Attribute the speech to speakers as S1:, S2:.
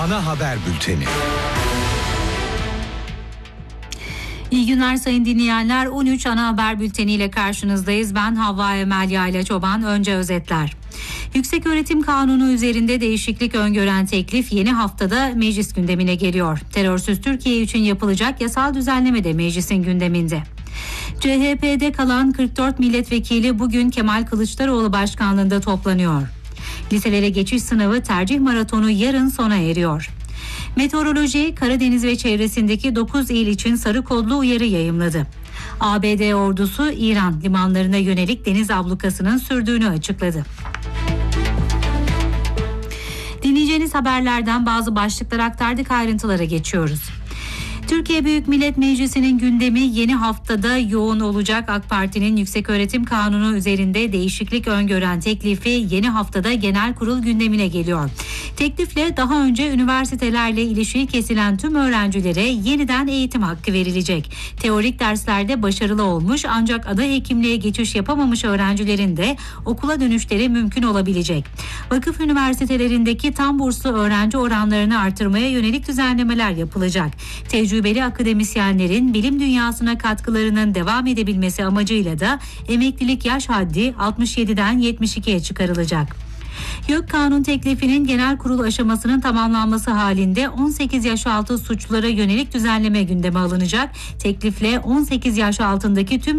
S1: ana haber bülteni.
S2: İyi günler sayın dinleyenler. 13 ana haber bülteniyle karşınızdayız. Ben Havva Emel Yayla Çoban. Önce özetler. Yükseköğretim Kanunu üzerinde değişiklik öngören teklif yeni haftada meclis gündemine geliyor. Terörsüz Türkiye için yapılacak yasal düzenleme de meclisin gündeminde. CHP'de kalan 44 milletvekili bugün Kemal Kılıçdaroğlu başkanlığında toplanıyor. Liselere geçiş sınavı tercih maratonu yarın sona eriyor. Meteoroloji, Karadeniz ve çevresindeki 9 il için sarı kodlu uyarı yayımladı. ABD ordusu İran limanlarına yönelik deniz ablukasının sürdüğünü açıkladı. Dinleyeceğiniz haberlerden bazı başlıklar aktardık, ayrıntılara geçiyoruz. Türkiye Büyük Millet Meclisi'nin gündemi yeni haftada yoğun olacak. AK Parti'nin Yükseköğretim Kanunu üzerinde değişiklik öngören teklifi yeni haftada genel kurul gündemine geliyor. Teklifle daha önce üniversitelerle ilişiği kesilen tüm öğrencilere yeniden eğitim hakkı verilecek. Teorik derslerde başarılı olmuş ancak aday hekimliğe geçiş yapamamış öğrencilerin de okula dönüşleri mümkün olabilecek. Vakıf üniversitelerindeki tam burslu öğrenci oranlarını artırmaya yönelik düzenlemeler yapılacak. Tecrübeli akademisyenlerin bilim dünyasına katkılarının devam edebilmesi amacıyla da emeklilik yaş haddi 67'den 72'ye çıkarılacak. YÖK kanun teklifinin genel kurul aşamasının tamamlanması halinde 18 yaş altı suçlulara yönelik düzenleme gündeme alınacak. Teklifle 18 yaş altındaki tüm